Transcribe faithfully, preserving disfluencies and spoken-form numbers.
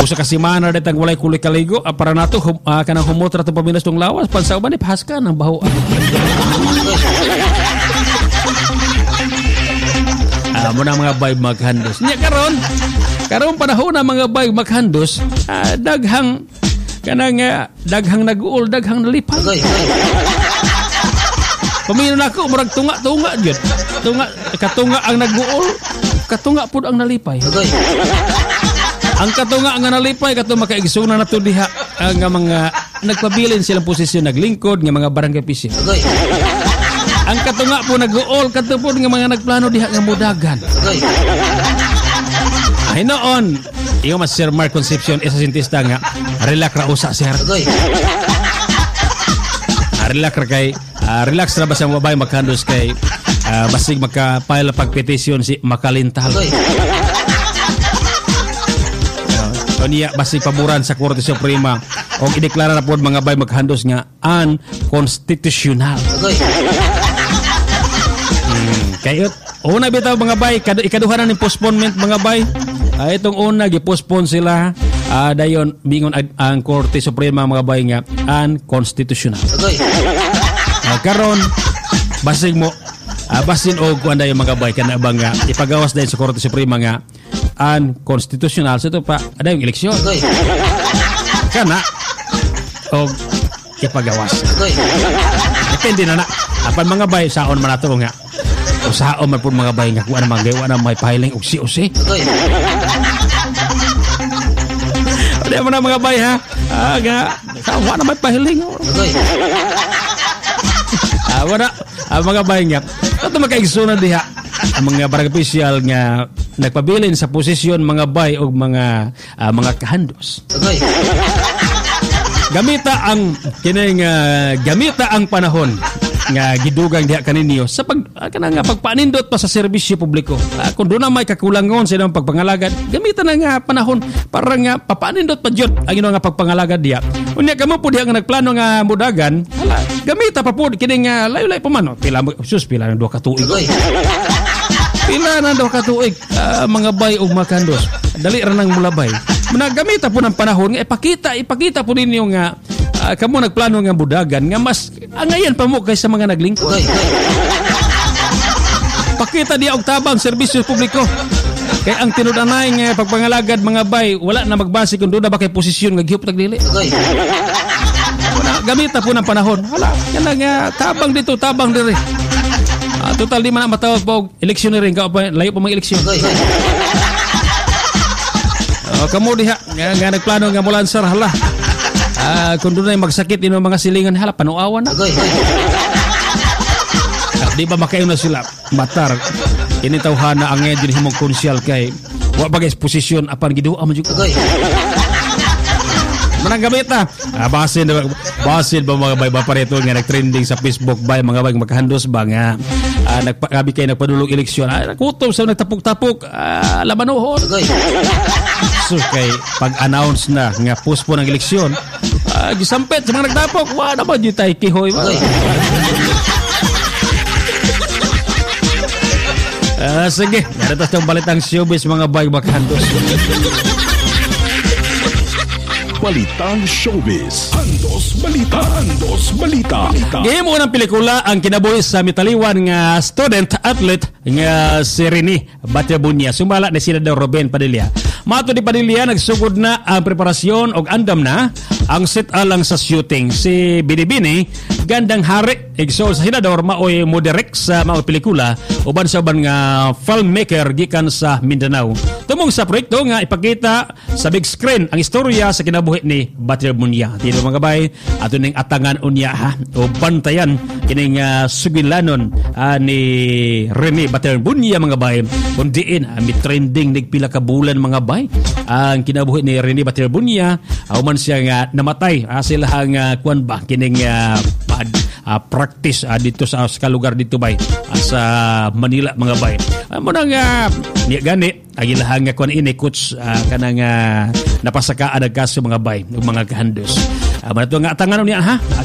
Usa ka semana datang walay kuloy kaligo ah, para nato hum, uh, kanang humot ra to paminas tong lawas pansa ba ni pahaska nang baho. Ah, mo na mga bay maghandos. Nya karon, karon panahon na mga bay maghandos, ah, daghang kanang uh, daghang nag-uol, daghang nalipay. Pamilya nako murag tunga-tunga gyud. Tunga katunga ang nag-uol, katunga pud ang nalipay. Ang katunga nga nalipay kato makaigsunan nato diha uh, nga mga nagpabilin silang posisyon naglingkod nga mga barangay official. Ang katunga po nag-uol kato po nga mga nagplano diha nga mudagan. Ay noon, iyo mas Sir Mark Concepcion isa sintista nga relax ra usa sir. Relax ra kay uh, relax ra ba sa babay maghandos kay uh, basig magka-file pag-petition si makalintal. O niya basig paboran sa Korte Suprema o ideklara na po mga bay maghandos nga unconstitutional. Hmm, kayo una bitaw mga bay ikaduha na ni postponement mga bay. Uh, itong una gi-postpone sila uh, dayon bingon ag- ang Korte Suprema mga bay nga unconstitutional. Uh, karon basig mo uh, basin og kuan dayon mga bay kana bang nga ipagawas dayon sa Korte Suprema nga unconstitutional sa ito pa ada yung eleksyon kana o ipagawas depende na na apan mga bay saon man nato nga o saon man po mga bay nga kuha na magawa na may pahiling uksi-uksi ada mo na mga bay ha ah, nga sawa na may pahiling ah, wala ah, mga bay nga ito makaigsunan diha ang mga barangay official nga nagpabilin sa posisyon mga bay o mga uh, mga kahandos. Okay. Gamita ang kining uh, gamita ang panahon nga gidugang diha kaninyo sa pag uh, kanang pagpanindot pa sa serbisyo publiko. Uh, kung doon na may kakulangon sa ilang pagpangalagad, gamitan na nga panahon para nga papanindot pa jud ang ino nga pagpangalagad diha. Unya kamo po diha nga nagplano nga mudagan, hala, gamita pa po kining uh, layo-layo pa man. Pila sus pila ng duha ka tuig. Okay. Pila na daw katuig uh, mga bay o makandos. Dali ra nang mulabay. Managamita po ng panahon nga ipakita, ipakita po ninyo nga uh, kamo nagplano nga budagan nga mas angayan pa mo kaysa mga naglingkod. Pakita diya og tabang serbisyo publiko. Kay ang tinud-anay nga pagpangalagad mga bay wala na magbase kung doon na ba kay posisyon nga gihuptag dili. Gamita po ng panahon. Wala, yan nga tabang dito, tabang diri. Uh, total di man na matawag pa og eleksyon rin ka pa layo pa mga eleksyon. Uh, kamo diha nga, nga nagplano nga mulansar hala. Uh, kung doon ay magsakit ino mga silingan hala panuawan na. Uh, di ba makayo na sila matar. Ini tawhana ang ngayon din himong konsyal kay wa bagay posisyon apan giduha man jud. Manang gamita. Ah, basin basin ba mga bay ba pareto nga nagtrending sa Facebook bay mga bay makahandos ba nga ah, nagpakabi kay nagpadulong eleksyon. Ah, nakutom sa nagtapok-tapok ah, labanuhon. So kay pag-announce na nga postpone ang eleksyon, ah, gisampet sa mga nagtapok. Wa na ba jud tay kihoy ba? Ah, sige, naritas yung balitang showbiz mga bay makahandos. Balitang showbiz. Andos Balita. Andos Balita. Game unang pelikula ang kinabuhi sa mitaliwan nga student athlete nga si Rene Batyabunya. Sumala na sila daw Ruben Padilla. Mato di Padilla nagsugod na ang preparasyon og andam na ang set alang sa shooting. Si Binibini gandang hari igsool sa hinador maoy mo direct sa mga pelikula uban sa uban nga filmmaker gikan sa Mindanao. Tumong sa proyekto nga ipakita sa big screen ang istorya sa kinabuhi ni Batyabunya. Tino mga bay ato ning atangan unya ha o bantayan kining uh, sugilanon uh, ni Rene Batyabunya mga bay kun diin uh, mi trending nigpila ka bulan mga bay ang kinabuhi ni Rene Batyabunya uh, man siya nga namatay uh, sila ang uh, kuan ba kining uh, pad, uh, practice uh, dito sa, sa lugar dito bay uh, sa Manila mga bay uh, mo nang uh, niya gani ang ilahang nga kuan ini coach uh, kanang uh, napasakaan ang kaso mga bay ug mga kahandos uh, man nga atangan niya ha